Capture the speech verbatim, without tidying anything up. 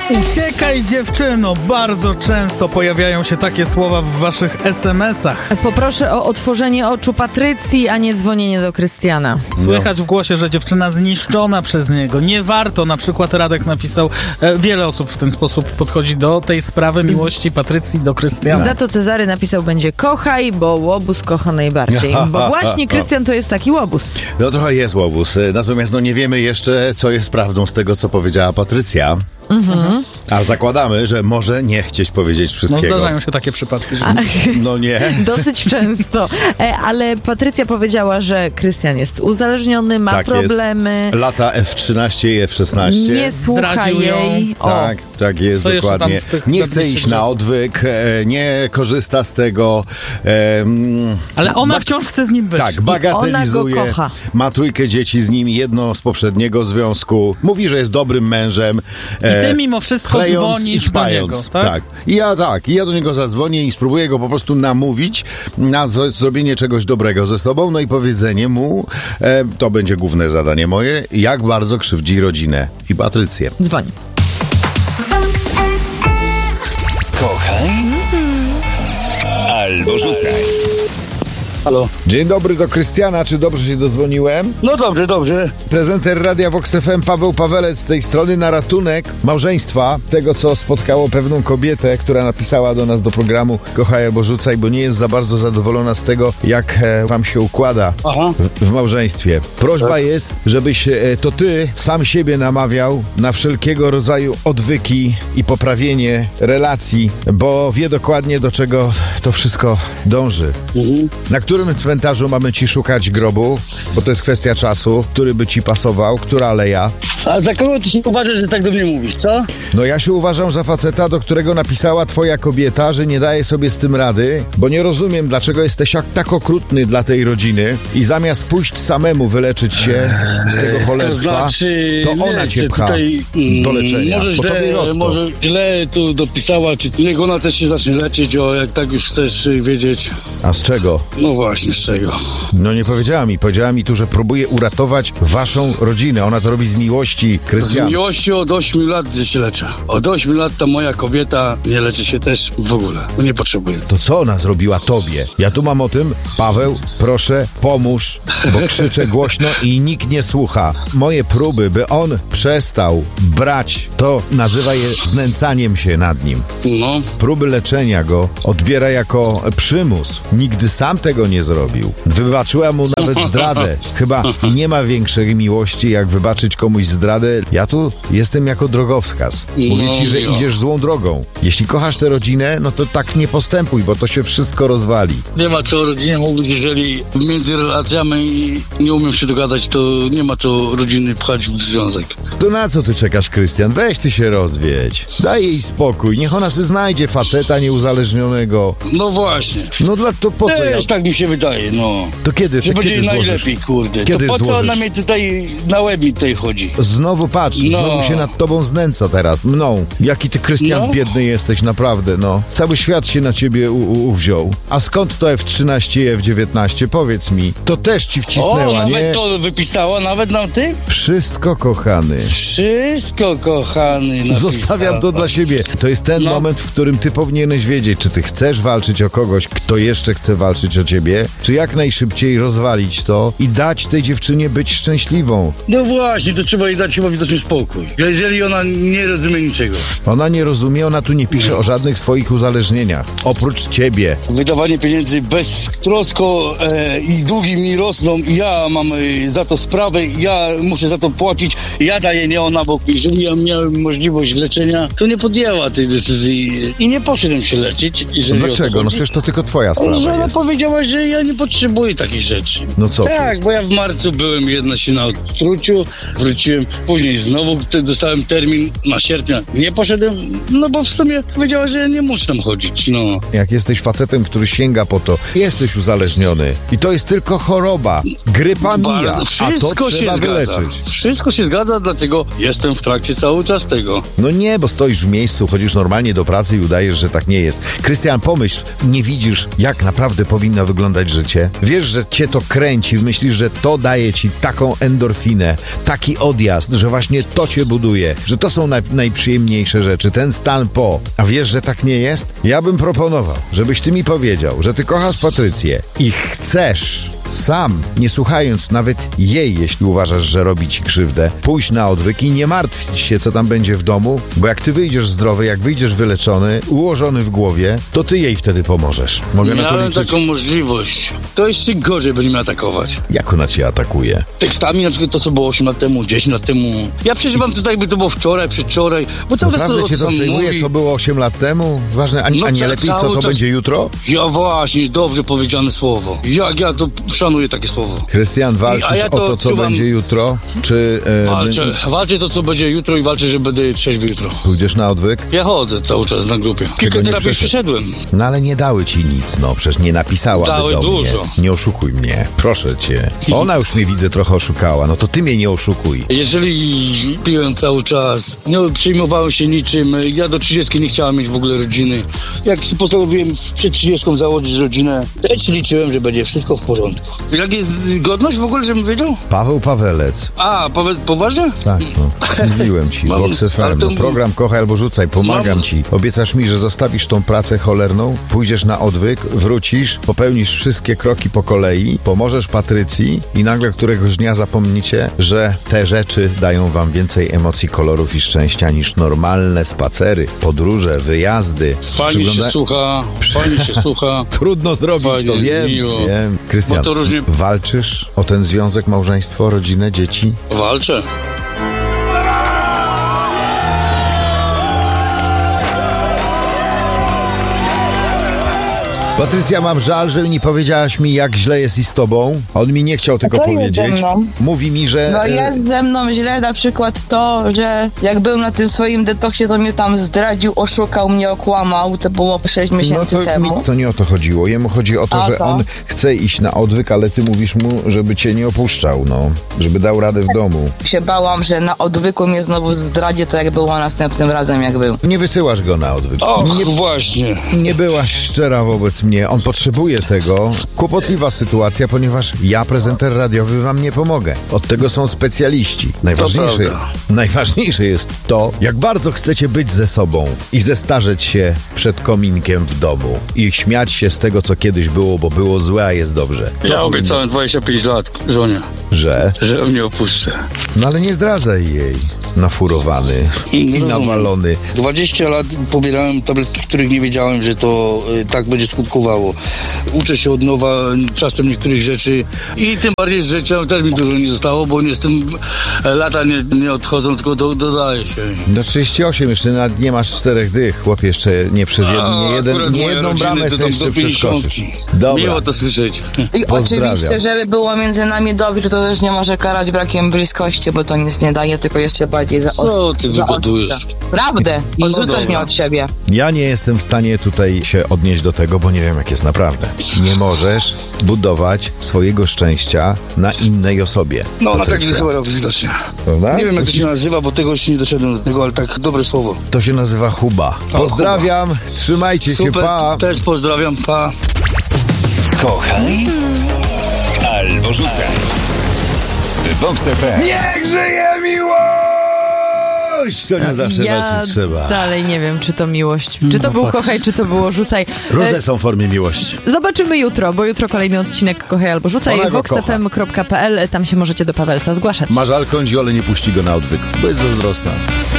Uciekaj, dziewczyno! Bardzo często pojawiają się takie słowa w waszych es em esach. Poproszę o otworzenie oczu Patrycji, a nie dzwonienie do Krystiana. Słychać w głosie, że dziewczyna zniszczona przez niego. Nie warto, na przykład Radek napisał, e, wiele osób w ten sposób podchodzi do tej sprawy miłości Patrycji do Krystiana. Za to Cezary napisał będzie kochaj, bo łobuz kocha najbardziej. Bo właśnie Krystian to jest taki łobuz. No trochę jest łobuz, natomiast no nie wiemy jeszcze, co jest prawdą z tego, co powiedziała Patrycja. Mhm. A zakładamy, że może nie chcieć powiedzieć wszystkiego. No zdarzają się takie przypadki. Że... No nie. Dosyć często. E, ale Patrycja powiedziała, że Krystian jest uzależniony, ma tak problemy. Jest. Lata F trzynaście i F szesnaście. Nie słucha jej. O. Tak, tak jest, co dokładnie. Nie chce iść na odwyk, e, nie korzysta z tego. E, ale ona ba- wciąż chce z nim być. Tak, bagatelizuje. Ona go kocha. Ma trójkę dzieci z nim, jedno z poprzedniego związku. Mówi, że jest dobrym mężem. E, I ty mimo wszystko dzwonisz do niego, tak? tak? I ja tak, i ja do niego zadzwonię i spróbuję go po prostu namówić na z- zrobienie czegoś dobrego ze sobą, no i powiedzenie mu, e, to będzie główne zadanie moje, jak bardzo krzywdzi rodzinę i Patrycję. Dzwoń. Kochaj albo rzucaj. Halo. Dzień dobry, do Krystiana, czy dobrze się dodzwoniłem? No dobrze, dobrze. Prezenter Radia Vox F M Paweł Pawelec z tej strony na ratunek małżeństwa, tego co spotkało pewną kobietę, która napisała do nas do programu Kochaj albo rzucaj, bo nie jest za bardzo zadowolona z tego, jak e, wam się układa Aha. w, w małżeństwie. Prośba tak. jest, żebyś e, to ty sam siebie namawiał na wszelkiego rodzaju odwyki i poprawienie relacji, bo wie dokładnie, do czego to wszystko dąży. Mhm. Na którym cmentarzu mamy ci szukać grobu? Bo to jest kwestia czasu, który by ci pasował, która aleja. A za kogo ty się uważasz, że tak do mnie mówisz, co? No ja się uważam za faceta, do którego napisała twoja kobieta, że nie daje sobie z tym rady, bo nie rozumiem, dlaczego jesteś tak okrutny dla tej rodziny i zamiast pójść samemu wyleczyć się z tego cholerstwa, to, znaczy, to ona nie, cię pcha tutaj, do leczenia. Może źle, może źle tu dopisała, czy niech ona też się zacznie leczyć, o jak tak już chcesz wiedzieć. A z czego? No właśnie, z czego? No nie powiedziała mi. Powiedziała mi tu, że próbuje uratować waszą rodzinę. Ona to robi z miłości, Krystian. Z miłości od ośmiu lat się leczę. Od ośmiu lat ta moja kobieta nie leczy się też w ogóle. No nie potrzebuje. To co ona zrobiła tobie? Ja tu mam o tym, Paweł, proszę, pomóż, bo krzyczę głośno i nikt nie słucha. Moje próby, by on przestał brać, to nazywa je znęcaniem się nad nim. No. Próby leczenia go odbiera jako przymus. Nigdy sam tego nie zrobił. Wybaczyła mu nawet zdradę. Chyba nie ma większej miłości, jak wybaczyć komuś zdradę. Ja tu jestem jako drogowskaz. Mówię ci, że idziesz złą drogą. Jeśli kochasz tę rodzinę, no to tak nie postępuj, bo to się wszystko rozwali. Nie ma co o rodzinie mówić, jeżeli między relacjami nie umiem się dogadać, to nie ma co rodziny pchać w związek. To na co ty czekasz, Krystian? Weź ty się rozwiedź. Daj jej spokój. Niech ona se znajdzie faceta nieuzależnionego. No właśnie. No dla to po co ja... Też tak mi się wydaje, no. To kiedy? Że To będzie kiedy najlepiej, kurde. Kiedy to po co złożysz? ona mnie tutaj na łeb mi tutaj chodzi? Znowu patrz, No. znowu się nad tobą znęca teraz, mną. Jaki ty, Krystian, No. biedny jesteś, naprawdę, no. Cały świat się na ciebie u- u- uwziął. A skąd to F trzynaście i F dziewiętnaście? Powiedz mi. To też ci wcisnęła, O, nawet nie? to wypisała, nawet na tym? Wszystko, kochany. Wszystko, kochany, napisała. Zostawiam to dla siebie. To jest ten No. moment, w którym ty powinieneś wiedzieć, czy ty chcesz walczyć o kogoś, kto jeszcze chce walczyć o ciebie, czy jak najszybciej rozwalić to i dać tej dziewczynie być szczęśliwą. No właśnie, to trzeba jej dać chyba widocznie spokój. Jeżeli ona nie rozumie niczego. Ona nie rozumie, ona tu nie pisze o żadnych swoich uzależnieniach. Oprócz ciebie. Wydawanie pieniędzy beztrosko e, i długi mi rosną i ja mam e, za to sprawę, ja muszę za to płacić, ja daję, nie ona, bo jeżeli ja miałem możliwość leczenia, to nie podjęła tej decyzji i nie poszedłem się leczyć. No dlaczego? No przecież to tylko twoja sprawa Że ona jest. powiedziała, że ja nie potrzebuję takich rzeczy. No co ty? Tak, bo ja w marcu byłem jedna się na odtruciu, wróciłem, później znowu dostałem termin na sierpnia. Nie poszedłem, no bo w sumie powiedziała, że ja nie muszę tam chodzić, no. Jak jesteś facetem, który sięga po to, jesteś uzależniony. I to jest tylko choroba. Grypa mija, Bardzo- a to wszystko trzeba się zgadza. wyleczyć. Wszystko się zgadza, dlatego jestem w trakcie cały czas tego. No nie, bo stoisz w miejscu, chodzisz normalnie do pracy i udajesz, że tak nie jest. Krystian, pomyśl, nie widzisz, jak naprawdę powinna wyglądać wyglądać życie? Wiesz, że cię to kręci, myślisz, że to daje ci taką endorfinę, taki odjazd, że właśnie to cię buduje, że to są naj, najprzyjemniejsze rzeczy, ten stan po. A wiesz, że tak nie jest? Ja bym proponował, żebyś ty mi powiedział, że ty kochasz Patrycję i chcesz sam, nie słuchając nawet jej, jeśli uważasz, że robi ci krzywdę, pójść na odwyk i nie martwić się, co tam będzie w domu, bo jak ty wyjdziesz zdrowy, jak wyjdziesz wyleczony, ułożony w głowie, to ty jej wtedy pomożesz. Mogę na to Miałem liczyć? taką możliwość. To jeszcze gorzej będzie mnie atakować. Jak ona cię atakuje? Tekstami, na przykład to, co było osiem lat temu, dziesięć lat temu. Ja przeżywam to tak, jakby to było wczoraj, przedwczoraj, bo cały czas to, Naprawdę to cię to sam przejmuje, mówi. co było osiem lat temu? Ważne, a, No a nie ca- lepiej, co cały to czas- będzie jutro? Ja właśnie, dobrze powiedziane słowo. Jak ja to szanuję takie słowo. Krystian, walczysz a ja o to to, co odczuwam- będzie jutro? Czy e, Walczę, walczę to, co będzie jutro i walczę, że będę trzeźwy jutro. pójdziesz na odwyk? Ja chodzę cały czas na grupie. Kilka nie terapii przeszedł. przeszedłem. No ale nie dały ci nic, no przecież nie napisałaby Dały do dużo. mnie. Nie oszukuj mnie, proszę cię. Ona już mnie widzę trochę oszukała, no to ty mnie nie oszukuj. Jeżeli piłem cały czas, nie przejmowałem się niczym, ja do trzydziestki nie chciałem mieć w ogóle rodziny. Jak sobie postanowiłem przed trzydziestką założyć rodzinę, też liczyłem, że będzie wszystko w porządku. Jak jest godność w ogóle, żebym wiedział? Paweł Pawelec. A, powie, poważnie? Tak, no. Mówiłem ci, Mam- Vox F ale M, to- no, program Kochaj albo Rzucaj, pomagam Mam- ci. Obiecasz mi, że zostawisz tą pracę cholerną, pójdziesz na odwyk, wrócisz, popełnisz wszystkie kroki po kolei, pomożesz Patrycji i nagle któregoś dnia zapomnicie, że te rzeczy dają wam więcej emocji, kolorów i szczęścia niż normalne spacery, podróże, wyjazdy. Fajnie Przygląda- się słucha, fajnie się słucha. Trudno zrobić, to Fajnie, wiem, miło. wiem. Krystian, Bo to różnie- walczysz o ten związek, małżeństwo, rodzinę, dzieci? Walczę. Patrycja, mam żal, że nie powiedziałaś mi, jak źle jest i z tobą. On mi nie chciał tylko to jest powiedzieć. ze mną. Mówi mi, że... No e, jest ze mną źle na przykład to, że jak byłem na tym swoim detoksie, to mnie tam zdradził, oszukał mnie, okłamał. To było sześć no miesięcy to, temu. mi, to nie o to chodziło. Jemu chodzi o to, A że to? on chce iść na odwyk, ale ty mówisz mu, żeby cię nie opuszczał, no. Żeby dał radę w domu. Się bałam, że na odwyku mnie znowu zdradzi, to jak było następnym razem, jak był. Nie wysyłasz go na odwyk. Och, Nie, właśnie. nie byłaś szczera wobec mnie. On potrzebuje tego. Kłopotliwa sytuacja, ponieważ ja, prezenter radiowy, wam nie pomogę. Od tego są specjaliści. Najważniejsze, prawda. najważniejsze jest to, jak bardzo chcecie być ze sobą i zestarzeć się przed kominkiem w domu i śmiać się z tego, co kiedyś było, bo było złe, a jest dobrze. Ja obiecałem dwadzieścia pięć lat żonie, Że? że mnie opuszczę. No ale nie zdradzaj jej. Nafurowany i Rozumiem. nawalony. dwadzieścia lat pobierałem tabletki, których nie wiedziałem, że to y, tak będzie skutkowało. Uczę się od nowa czasem niektórych rzeczy i tym bardziej z życia też mi dużo nie zostało, bo nie jestem, lata nie, nie odchodzą, tylko do, dodaje się. Do trzydziestu ośmiu jeszcze nawet nie masz czterech dych. Chłopie, jeszcze nie przez jed, A, nie, jeden, akurat nie moje jedną rodziny bramę to sobie tam do jeszcze przeskoczysz. pięćdziesiątki. Dobra. Miło to słyszeć. I Pozdrawiam. oczywiście, żeby było między nami dobrze, to też nie może karać brakiem bliskości, bo to nic nie daje, tylko jeszcze bardziej za Co ty wygadujesz? Prawdę. I No odrzucasz dobra. mnie od siebie. Ja nie jestem w stanie tutaj się odnieść do tego, bo nie wiem, jak jest naprawdę. Nie możesz budować swojego szczęścia na innej osobie. No, na Patrycja. takich chyba robię widocznie. Prawda? Nie wiem, jak to się nazywa, bo tego jeszcze nie doszedłem do tego, ale tak dobre słowo. To się nazywa chuba. Pozdrawiam, trzymajcie się, Super, pa! też pozdrawiam, pa. Kochaj albo rzucaj. Vox F M. Niech żyje miłość! To nie zawsze ja walczyć trzeba. dalej nie wiem, czy to miłość. Czy to był kochaj, czy to było rzucaj. Różne E, są formy miłości. Zobaczymy jutro, bo jutro kolejny odcinek Kochaj albo Rzucaj. Ona go vox f m kropka p l, tam się możecie do Pawelca zgłaszać. Ma żal kądzi, ale nie puści go na odwyk, bo jest zazdrosna.